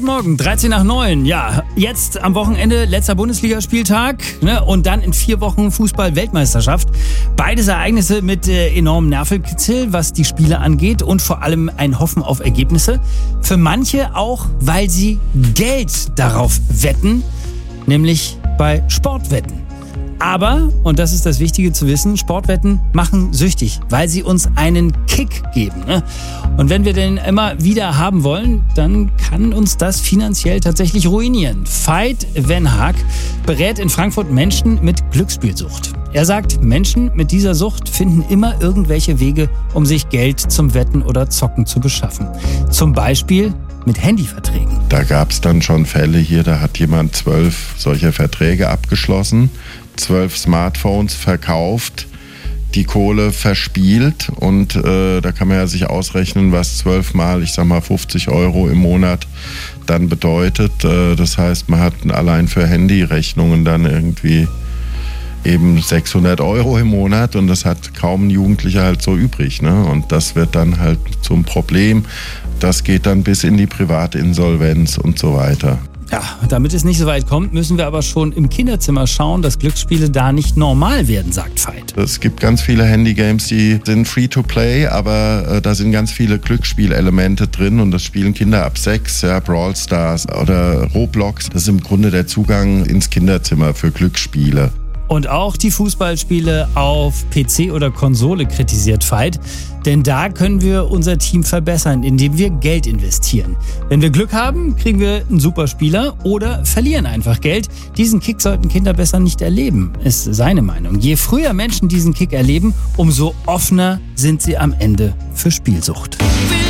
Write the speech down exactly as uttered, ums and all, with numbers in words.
Guten Morgen, dreizehn nach neun. Ja, jetzt am Wochenende letzter Bundesligaspieltag, ne, und dann in vier Wochen Fußball-Weltmeisterschaft. Beides Ereignisse mit äh, enormem Nervenkitzel, was die Spiele angeht und vor allem ein Hoffen auf Ergebnisse. Für manche auch, weil sie Geld darauf wetten, nämlich bei Sportwetten. Aber, und das ist das Wichtige zu wissen, Sportwetten machen süchtig, weil sie uns einen Kick geben. Ne? Und wenn wir den immer wieder haben wollen, dann kann uns das finanziell tatsächlich ruinieren. Veit Van Haak berät in Frankfurt Menschen mit Glücksspielsucht. Er sagt, Menschen mit dieser Sucht finden immer irgendwelche Wege, um sich Geld zum Wetten oder Zocken zu beschaffen. Zum Beispiel mit Handyverträgen. Da gab es dann schon Fälle hier, da hat jemand zwölf solcher Verträge abgeschlossen, zwölf Smartphones verkauft, die Kohle verspielt und äh, da kann man ja sich ausrechnen, was zwölf mal, ich sag mal fünfzig Euro im Monat dann bedeutet. Äh, das heißt, man hat allein für Handyrechnungen dann irgendwie eben sechshundert Euro im Monat und das hat kaum ein Jugendlicher halt so übrig, ne? Und das wird dann halt zum Problem. Das geht dann bis in die Privatinsolvenz und so weiter. Ja, damit es nicht so weit kommt, müssen wir aber schon im Kinderzimmer schauen, dass Glücksspiele da nicht normal werden, sagt Veit. Es gibt ganz viele Handygames, die sind free to play, aber äh, da sind ganz viele Glücksspielelemente drin und das spielen Kinder ab sechs, ja, Brawl Stars oder Roblox. Das ist im Grunde der Zugang ins Kinderzimmer für Glücksspiele. Und auch die Fußballspiele auf P C oder Konsole kritisiert Veit. Denn da können wir unser Team verbessern, indem wir Geld investieren. Wenn wir Glück haben, kriegen wir einen super Spieler oder verlieren einfach Geld. Diesen Kick sollten Kinder besser nicht erleben, ist seine Meinung. Je früher Menschen diesen Kick erleben, umso offener sind sie am Ende für Spielsucht.